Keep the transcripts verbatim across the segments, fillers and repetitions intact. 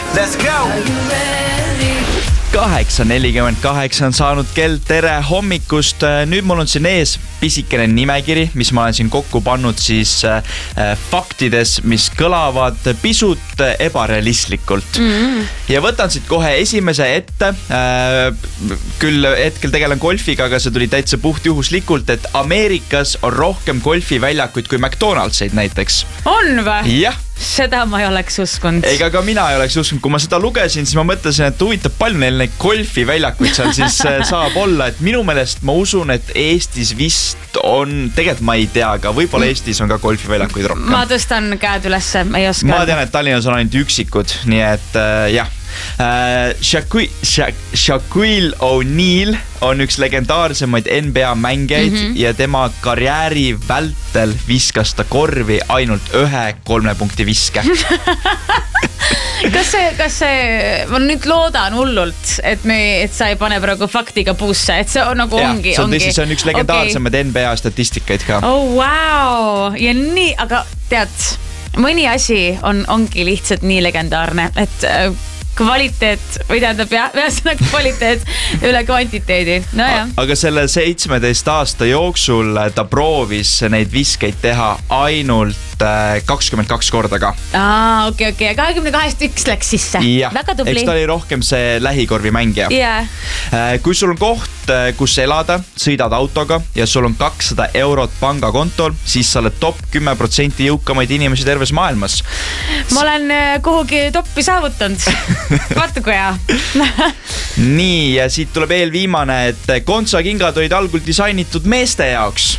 Let's go! kaheksa nelikümmend kaheksa on saanud kell, tere hommikust. Nüüd mul on siin ees pisikene nimekiri, mis ma olen siin kokku pannud siis äh, faktides, mis kõlavad pisut ebarealistlikult. Mm-hmm. Ja võtan siit kohe esimese ette. Äh, küll hetkel tegelen golfiga, aga see tuli täitsa puht juhuslikult, et Ameerikas on rohkem golfiväljakuid kui McDonaldseid näiteks. On või? Jah. Seda ma ei oleks uskunud. Ega ka mina ei oleks uskunud. Kui ma seda lugesin, siis ma mõtlesin, et huvitab palju neil neid golfiväljakuid seal siis saab olla. Et minu meelest ma usun, et Eestis vist on, tegelikult ma ei tea, aga võib-olla Eestis on ka golfiväljakuid rohkem. Ma tõstan käed ülesse, ei oska. Ma tean, et Tallinnas on ainult üksikud, nii et äh, jah. Uh, Shaquille, Sha- Shaquille O'Neal on üks legendaarsemaid N B A mängijaid mm-hmm. ja tema karjääri vältel viskas ta korvi ainult ühe kolme punkti viske. Kas see, kas see, ma nüüd loodan hullult, et, me, et sa ei pane praegu faktiga puusse, et see on nagu ja, ongi. See on ongi. tõsi, see on üks legendaarsemaid okay. N B A statistikaid ka. Oh, wow. Ja nii, aga tead, mõni asi on, ongi lihtsalt nii legendaarne, et kvaliteet, või tähendab jah, vähesõnaga kvaliteet üle kvantiteedi. No ja. Aga selle seitsmeteist aasta jooksul ta proovis neid viskeid teha ainult kakskümmend kaks korda ka. Aa, okei, okay, okei. Okay. kahekümne kahest üks läks sisse. Jah, väga tubli. Eks ta oli rohkem see lähikorvi mängija. Yeah. Kui sul on koht, kus elada, sõidad autoga ja sul on kakssada eurot pangakontol, siis sa oled top kümme protsenti jõukamaid inimesi terves maailmas. Ma olen kuhugi toppi saavutanud. Vaata kui hea. Nii, ja siit tuleb eelviimane, et kontsakingad olid algul disainitud meeste jaoks.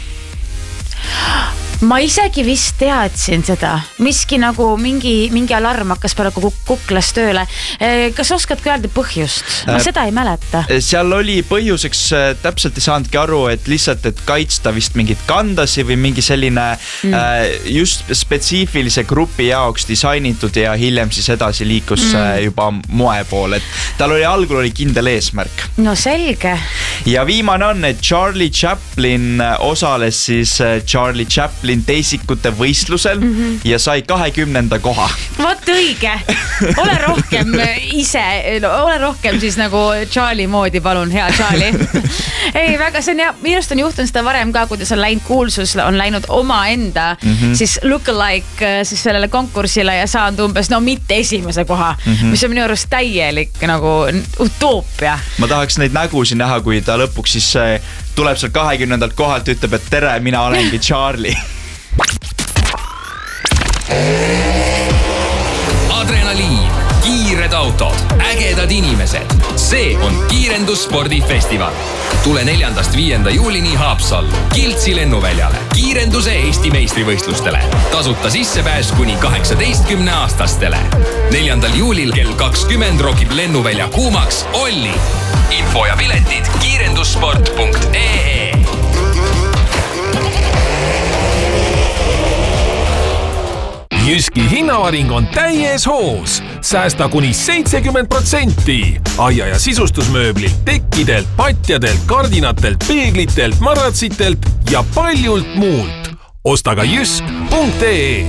Ma isegi vist teadsin seda. Miski nagu mingi, mingi alarm hakkas praegu kuklas tööle. Kas oskad ka öelda põhjust? Ma äh, seda ei mäleta. Seal oli põhjuseks, täpselt ei saanudki aru, et lihtsalt, et kaitsta vist mingit kandasi või mingi selline mm. äh, just spetsiifilise grupi jaoks disainitud ja hiljem siis edasi liikus mm. juba moe pool. Et tal oli algul oli kindel eesmärk. No selge. Ja viimane on, et Charlie Chaplin osales siis Charlie Chaplin teisikute võistlusel mm-hmm. ja sai kahekümnenda koha. Vot õige. Ole rohkem ise, ole rohkem siis nagu Charlie moodi, palun, hea Charlie. Ei, väga, see on ja minust on juhtunud seda varem ka, kuidas on läinud kuulsus, on läinud oma enda mm-hmm. siis lookalike siis sellele konkursile ja saanud umbes, no mitte esimese koha, mm-hmm. mis on minu arust täielik nagu utoopia. Ma tahaks neid nägusi näha, kui ta lõpuks siis tuleb seal kahekümnendalt kohalt, ütleb, et tere, mina olengi Charlie. Adrenaliin, kiired autod, ägedad inimesed. See on Kiirendusspordifestival. Tule neljandast viienda juulini Haapsallu, Kiltsi lennuväljale, kiirenduse Eesti meistrivõistlustele. Tasuta sissepääs kuni kaheksateistkümne aastastele. neljandal juulil kell kakskümmend rokib lennuvälja kuumaks Olli. Info ja piletid kiirendussport punkt ee. Jyski hinnavaring on täies hoos. Säästa kuni seitsekümmend protsenti. Aia- ja sisustusmööblilt, tekkidelt, patjadelt, kardinatelt, peeglitelt, maratsitelt ja paljult muult. Osta ka jysk punkt ee.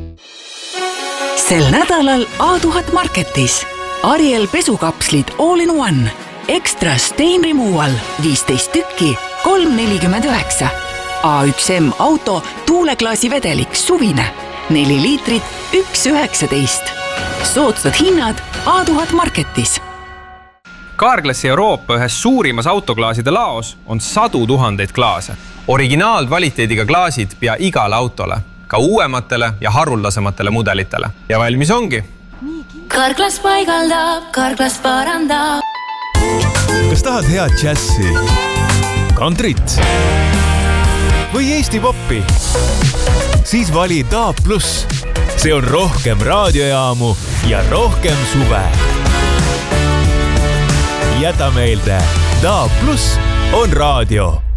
Sel nädalal A tuhat Marketis. Ariel pesukapslid all in one. Extra stain removal viisteist tükki, kolm nelikümmend üheksa. A üks M auto tuuleklaasi vedelik suvine. neli liitrit, üks üheksateist. Soodsad hinnad A tuhat Marketis. Carglassi Euroopa ühes suurimas autoklaaside laos on sadu tuhandeid klaase. Originaalkvaliteediga klaasid pea igale autole, ka uuematele ja haruldasematele mudelitele. Ja valmis ongi. Carglass paigaldab, Carglass parandab. Kas tahad head džässi, kantrit või Eesti poppi? Siis vali D A B plus. See on rohkem raadiojaamu ja rohkem suve. Jäta meelde, D A B plus on raadio.